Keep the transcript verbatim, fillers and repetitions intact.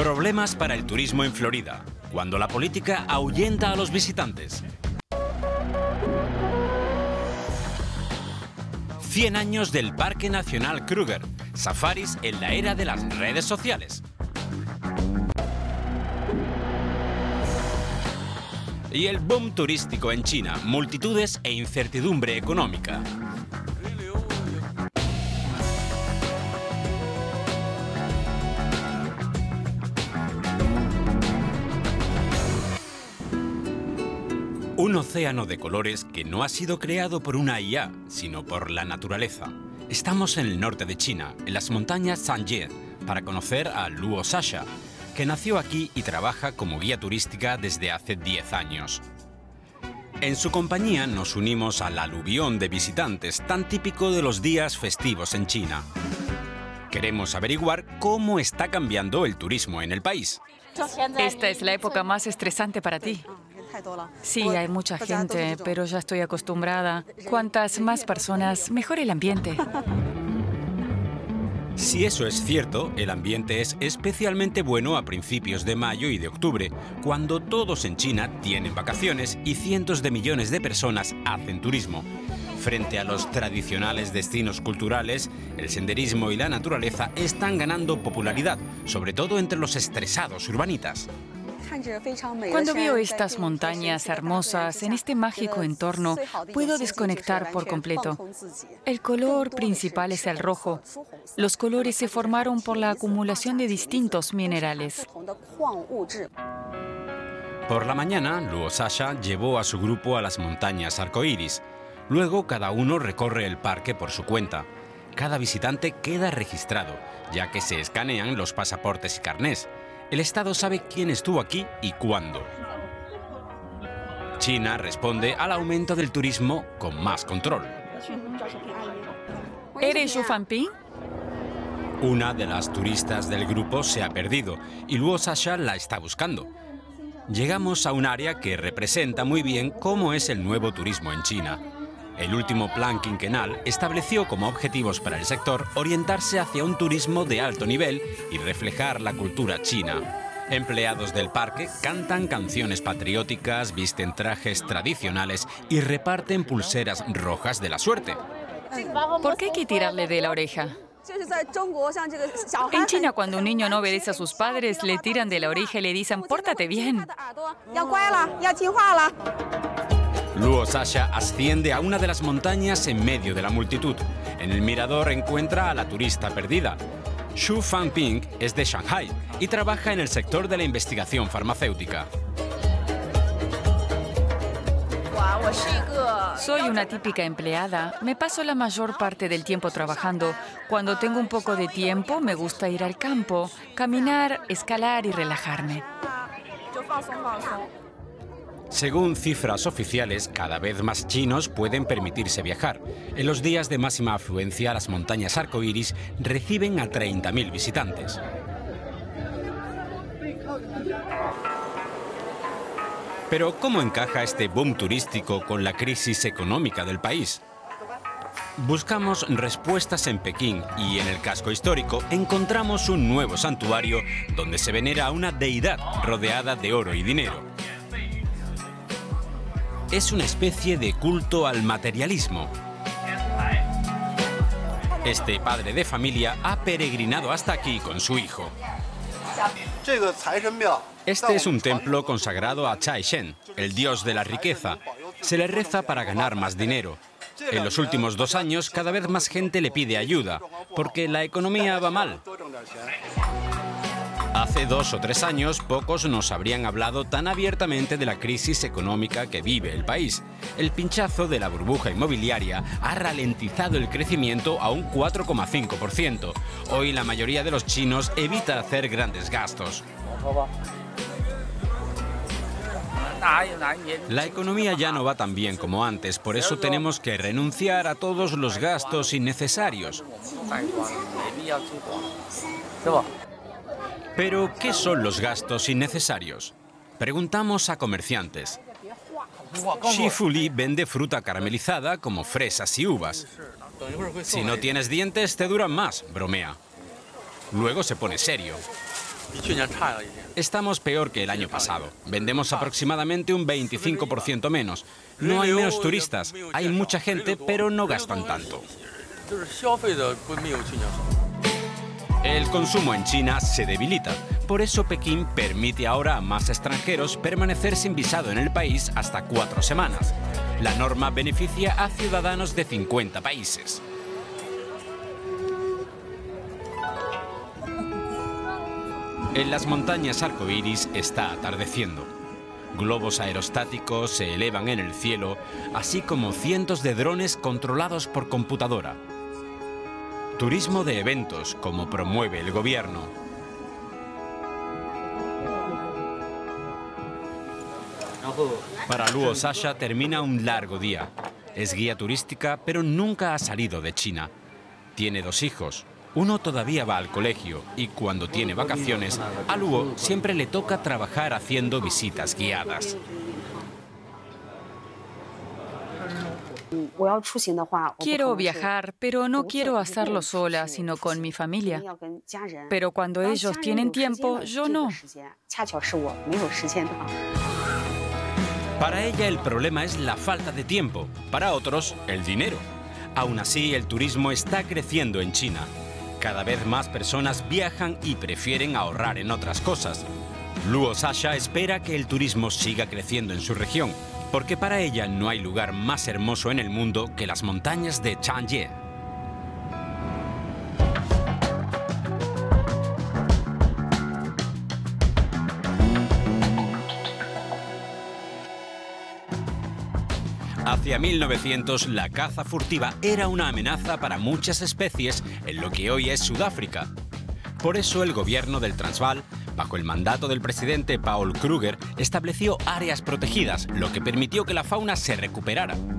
Problemas para el turismo en Florida, cuando la política ahuyenta a los visitantes. cien años del Parque Nacional Kruger, safaris en la era de las redes sociales. Y el boom turístico en China, multitudes e incertidumbre económica. Un océano de colores que no ha sido creado por una I A, sino por la naturaleza. Estamos en el norte de China, en las montañas Zhangye, para conocer a Luo Sasha, que nació aquí y trabaja como guía turística desde hace diez años. En su compañía nos unimos al aluvión de visitantes tan típico de los días festivos en China. Queremos averiguar cómo está cambiando el turismo en el país. Esta es la época más estresante para ti. Sí, hay mucha gente, pero ya estoy acostumbrada. Cuantas más personas, mejor el ambiente. Si eso es cierto, el ambiente es especialmente bueno a principios de mayo y de octubre, cuando todos en China tienen vacaciones y cientos de millones de personas hacen turismo. Frente a los tradicionales destinos culturales, el senderismo y la naturaleza están ganando popularidad, sobre todo entre los estresados urbanitas. Cuando veo estas montañas hermosas en este mágico entorno, puedo desconectar por completo. El color principal es el rojo. Los colores se formaron por la acumulación de distintos minerales. Por la mañana, Luo Sasha llevó a su grupo a las montañas arcoíris. Luego, cada uno recorre el parque por su cuenta. Cada visitante queda registrado, ya que se escanean los pasaportes y carnés. El Estado sabe quién estuvo aquí y cuándo. China responde al aumento del turismo con más control. ¿Eres Xu Fanping? Una de las turistas del grupo se ha perdido y Luo Sasha la está buscando. Llegamos a un área que representa muy bien cómo es el nuevo turismo en China. El último plan quinquenal estableció como objetivos para el sector orientarse hacia un turismo de alto nivel y reflejar la cultura china. Empleados del parque cantan canciones patrióticas, visten trajes tradicionales y reparten pulseras rojas de la suerte. ¿Por qué hay que tirarle de la oreja? En China, cuando un niño no obedece a sus padres, le tiran de la oreja y le dicen «pórtate bien». Luo Sasha asciende a una de las montañas en medio de la multitud. En el mirador encuentra a la turista perdida. Xu Fanping es de Shanghai y trabaja en el sector de la investigación farmacéutica. Soy una típica empleada. Me paso la mayor parte del tiempo trabajando. Cuando tengo un poco de tiempo, me gusta ir al campo, caminar, escalar y relajarme. Según cifras oficiales, cada vez más chinos pueden permitirse viajar. En los días de máxima afluencia, las montañas arcoíris reciben a treinta mil visitantes. Pero, ¿cómo encaja este boom turístico con la crisis económica del país? Buscamos respuestas en Pekín y en el casco histórico encontramos un nuevo santuario donde se venera a una deidad rodeada de oro y dinero. Es una especie de culto al materialismo. Este padre de familia ha peregrinado hasta aquí con su hijo. Este es un templo consagrado a Chai Shen, el dios de la riqueza. Se le reza para ganar más dinero. En los últimos dos años, cada vez más gente le pide ayuda, porque la economía va mal. Hace dos o tres años, pocos nos habrían hablado tan abiertamente de la crisis económica que vive el país. El pinchazo de la burbuja inmobiliaria ha ralentizado el crecimiento a un cuatro coma cinco por ciento. Hoy la mayoría de los chinos evita hacer grandes gastos. La economía ya no va tan bien como antes, por eso tenemos que renunciar a todos los gastos innecesarios. Pero, ¿qué son los gastos innecesarios? Preguntamos a comerciantes. Xi Fuli vende fruta caramelizada como fresas y uvas. Si no tienes dientes, te duran más, bromea. Luego se pone serio. Estamos peor que el año pasado. Vendemos aproximadamente un veinticinco por ciento menos. No hay menos turistas. Hay mucha gente, pero no gastan tanto. El consumo en China se debilita. Por eso Pekín permite ahora a más extranjeros permanecer sin visado en el país hasta cuatro semanas. La norma beneficia a ciudadanos de cincuenta países. En las montañas arcoíris está atardeciendo. Globos aerostáticos se elevan en el cielo, así como cientos de drones controlados por computadora. Turismo de eventos, como promueve el gobierno. Para Luo Sasha termina un largo día. Es guía turística, pero nunca ha salido de China. Tiene dos hijos. Uno todavía va al colegio y cuando tiene vacaciones, a Luo siempre le toca trabajar haciendo visitas guiadas. Quiero viajar, pero no quiero hacerlo sola, sino con mi familia. Pero cuando ellos tienen tiempo, yo no. Para ella el problema es la falta de tiempo, para otros el dinero. Aún así, el turismo está creciendo en China. Cada vez más personas viajan y prefieren ahorrar en otras cosas. Luo Sasha espera que el turismo siga creciendo en su región, porque para ella no hay lugar más hermoso en el mundo que las montañas de Changye. Hacia mil novecientos, la caza furtiva era una amenaza para muchas especies en lo que hoy es Sudáfrica. Por eso el gobierno del Transvaal, bajo el mandato del presidente Paul Kruger, estableció áreas protegidas, lo que permitió que la fauna se recuperara.